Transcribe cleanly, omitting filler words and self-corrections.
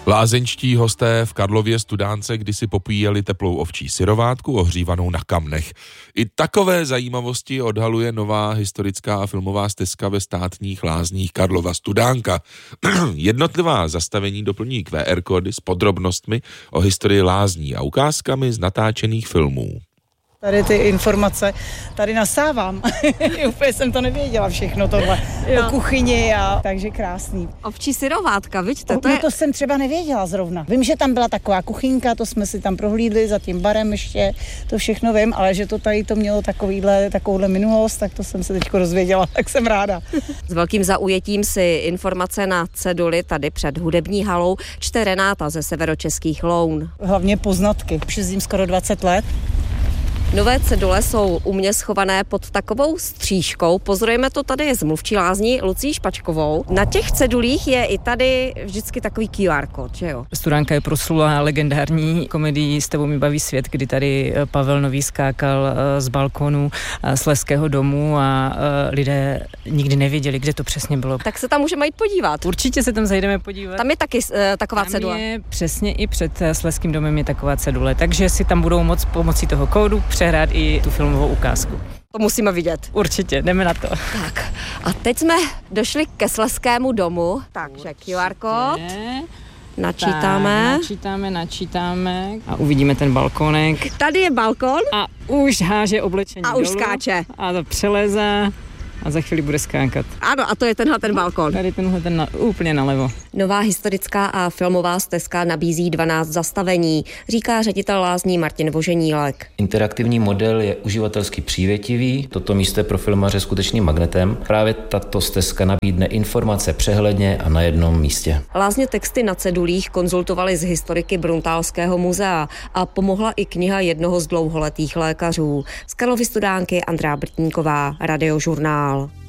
Lázeňští hosté v Karlově Studánce kdysi popíjeli teplou ovčí syrovátku ohřívanou na kamnech. I takové zajímavosti odhaluje nová historická a filmová stezka ve státních lázních Karlova Studánka. Jednotlivá zastavení doplňují QR kódy s podrobnostmi o historii lázní a ukázkami z natáčených filmů. Tady ty informace tady nasávám. Úplně jsem to nevěděla všechno tohle. O kuchyni a takže krásný. Ovčí syrovátka, vidíte? To jsem třeba nevěděla zrovna. Vím, že tam byla taková kuchynka, to jsme si tam prohlídli za tím barem ještě, to všechno vím, ale že to tady to mělo takovouhle minulost, tak to jsem se teďko dozvěděla, tak jsem ráda. S velkým zaujetím si informace na ceduli tady před hudební halou čte Renáta ze Severočeských Loun. Hlavně poznatky. Už jezdím skoro 20 let. Nové cedule jsou u mě schované pod takovou střížkou. Pozorujeme to tady z mluvčí lázní Lucí Špačkovou. Na těch cedulích je i tady vždycky takový QR kód, že jo? Studánka je proslulá legendární komedii S tebou mi baví svět, kdy tady Pavel Nový skákal z balkonu Slezského domu a lidé nikdy nevěděli, kde to přesně bylo. Tak se tam můžeme jít podívat. Určitě se tam zajdeme podívat. Tam je taky taková cedule. Tam je přesně i před Slezským domem je taková cedule, takže si tam budou moct pomocí toho kódu přehrát i tu filmovou ukázku. To musíme vidět. Určitě, jdeme na to. Tak a teď jsme došli ke Slezskému domu, takže QR kód. Načítáme. Tak, načítáme a uvidíme ten balkónek. Tady je balkon. A už háže oblečení a už dolů. Skáče. A to přelézá. A za chvíli bude skákat. Ano, a to je tenhle ten balkon. Tady úplně nalevo. Nová historická a filmová stezka nabízí 12 zastavení, říká ředitel lázní Martin Voženílek. Interaktivní model je uživatelsky přívětivý, toto místo je pro filmaře skutečným magnetem. Právě tato stezka nabídne informace přehledně a na jednom místě. Lázně texty na cedulích konzultovali s historiky Bruntálského muzea a pomohla i kniha jednoho z dlouholetých lékařů. Z Karlovy Studánky Andrea Brtníková, Radiožurnál.